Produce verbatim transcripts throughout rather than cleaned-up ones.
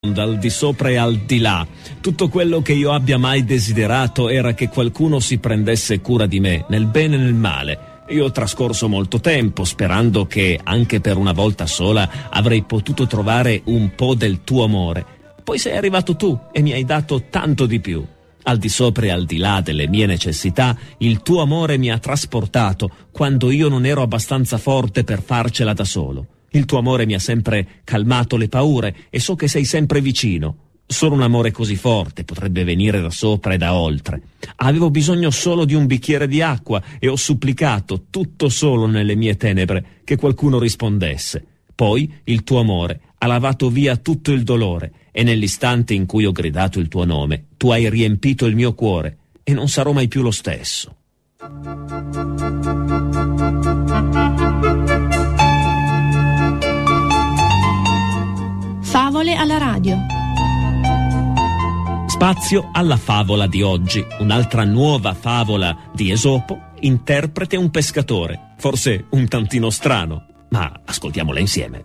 Al di sopra e al di là, tutto quello che io abbia mai desiderato era che qualcuno si prendesse cura di me, nel bene e nel male. Io ho trascorso molto tempo sperando che, anche per una volta sola, avrei potuto trovare un po' del tuo amore. Poi sei arrivato tu e mi hai dato tanto di più. Al di sopra e al di là delle mie necessità, il tuo amore mi ha trasportato quando io non ero abbastanza forte per farcela da solo. Il tuo amore mi ha sempre calmato le paure e so che sei sempre vicino. Solo un amore così forte potrebbe venire da sopra e da oltre. Avevo bisogno solo di un bicchiere di acqua e ho supplicato, tutto solo nelle mie tenebre, che qualcuno rispondesse. Poi il tuo amore ha lavato via tutto il dolore e nell'istante in cui ho gridato il tuo nome, tu hai riempito il mio cuore e non sarò mai più lo stesso. Favole alla radio. Spazio alla favola di oggi, un'altra nuova favola di Esopo, interprete un pescatore, forse un tantino strano, ma ascoltiamola insieme.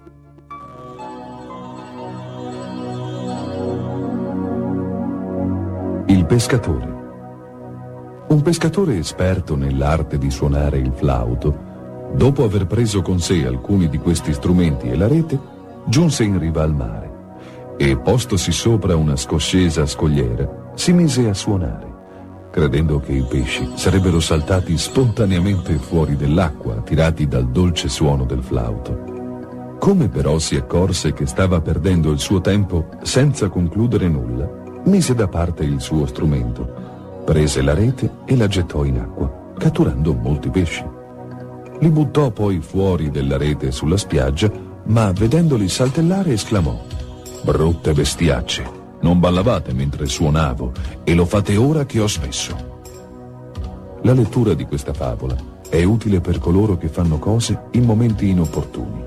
Il pescatore. Un pescatore esperto nell'arte di suonare il flauto, dopo aver preso con sé alcuni di questi strumenti e la rete, giunse in riva al mare e, postosi sopra una scoscesa scogliera, si mise a suonare, credendo che i pesci sarebbero saltati spontaneamente fuori dell'acqua, attirati dal dolce suono del flauto. Come però si accorse che stava perdendo il suo tempo senza concludere nulla, mise da parte il suo strumento, prese la rete e la gettò in acqua, catturando molti pesci. Li buttò poi fuori della rete sulla spiaggia, ma vedendoli saltellare esclamò: «Brutte bestiacce, non ballavate mentre suonavo e lo fate ora che ho smesso». La lettura di questa favola è utile per coloro che fanno cose in momenti inopportuni.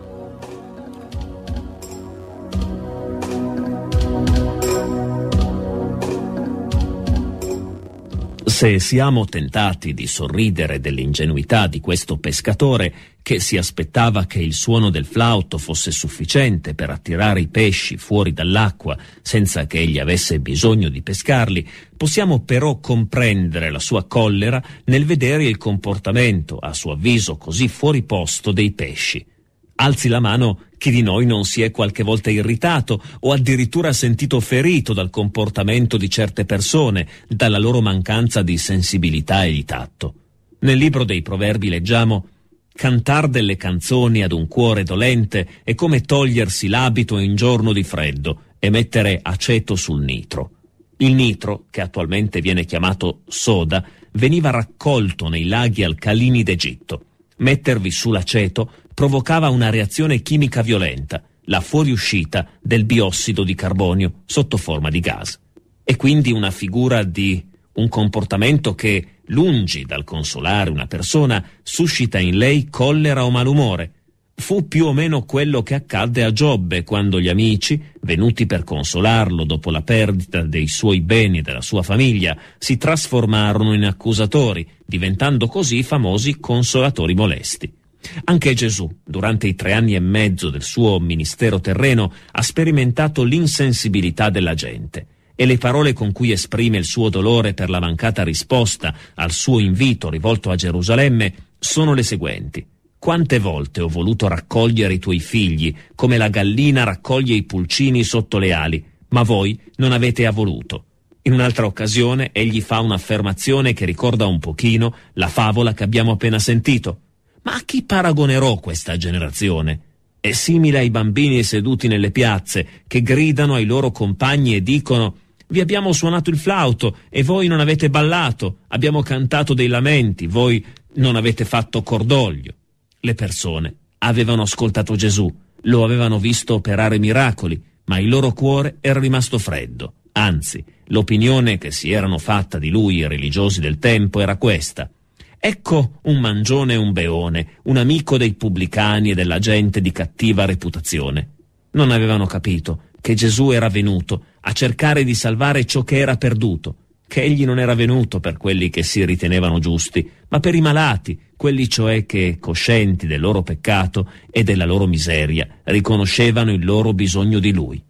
Se siamo tentati di sorridere dell'ingenuità di questo pescatore che si aspettava che il suono del flauto fosse sufficiente per attirare i pesci fuori dall'acqua senza che egli avesse bisogno di pescarli, possiamo però comprendere la sua collera nel vedere il comportamento, a suo avviso così fuori posto, dei pesci. Alzi la mano chi di noi non si è qualche volta irritato o addirittura sentito ferito dal comportamento di certe persone, dalla loro mancanza di sensibilità e di tatto. Nel libro dei Proverbi leggiamo: «Cantar delle canzoni ad un cuore dolente è come togliersi l'abito in giorno di freddo e mettere aceto sul nitro». Il nitro, che attualmente viene chiamato soda, veniva raccolto nei laghi alcalini d'Egitto. Mettervi su l'aceto provocava una reazione chimica violenta, la fuoriuscita del biossido di carbonio sotto forma di gas. E quindi una figura di un comportamento che, lungi dal consolare una persona, suscita in lei collera o malumore. Fu più o meno quello che accadde a Giobbe quando gli amici, venuti per consolarlo dopo la perdita dei suoi beni e della sua famiglia, si trasformarono in accusatori, diventando così famosi consolatori molesti. Anche Gesù, durante i tre anni e mezzo del suo ministero terreno, ha sperimentato l'insensibilità della gente, e le parole con cui esprime il suo dolore per la mancata risposta al suo invito rivolto a Gerusalemme sono le seguenti: «Quante volte ho voluto raccogliere i tuoi figli, come la gallina raccoglie i pulcini sotto le ali, ma voi non avete voluto». In un'altra occasione egli fa un'affermazione che ricorda un pochino la favola che abbiamo appena sentito. Ma a chi paragonerò questa generazione? È simile ai bambini seduti nelle piazze che gridano ai loro compagni e dicono: «Vi abbiamo suonato il flauto e voi non avete ballato, abbiamo cantato dei lamenti, voi non avete fatto cordoglio». Le persone avevano ascoltato Gesù, lo avevano visto operare miracoli, ma il loro cuore era rimasto freddo. Anzi, l'opinione che si erano fatta di lui i religiosi del tempo era questa: «Ecco un mangione e un beone, un amico dei pubblicani e della gente di cattiva reputazione». Non avevano capito che Gesù era venuto a cercare di salvare ciò che era perduto, che egli non era venuto per quelli che si ritenevano giusti, ma per i malati, quelli cioè che, coscienti del loro peccato e della loro miseria, riconoscevano il loro bisogno di lui.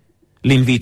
L'invito